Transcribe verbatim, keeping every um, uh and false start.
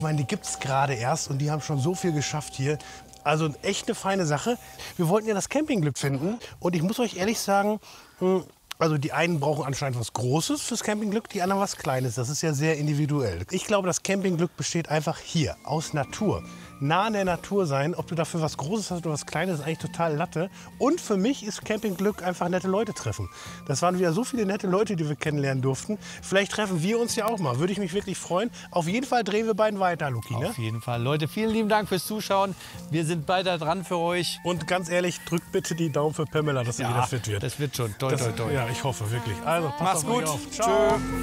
Ich meine, die gibt es gerade erst und die haben schon so viel geschafft hier. Also echt eine feine Sache. Wir wollten ja das Campingglück finden und ich muss euch ehrlich sagen, also die einen brauchen anscheinend was Großes fürs Campingglück, die anderen was Kleines. Das ist ja sehr individuell. Ich glaube, das Campingglück besteht einfach hier, aus Natur. Nah an der Natur sein, ob du dafür was Großes hast oder was Kleines, ist eigentlich total Latte. Und für mich ist Campingglück einfach nette Leute treffen. Das waren wieder so viele nette Leute, die wir kennenlernen durften. Vielleicht treffen wir uns ja auch mal. Würde ich mich wirklich freuen. Auf jeden Fall drehen wir beiden weiter, Luki. Ne? Auf jeden Fall. Leute, vielen lieben Dank fürs Zuschauen. Wir sind beide dran für euch. Und ganz ehrlich, drückt bitte die Daumen für Pamela, dass sie Ja, wieder fit wird. das wird schon. Toi, Das, toi, toi. ja, ich hoffe wirklich. Also, passt Mach's auf euch gut. auf. Ciao. Tschö.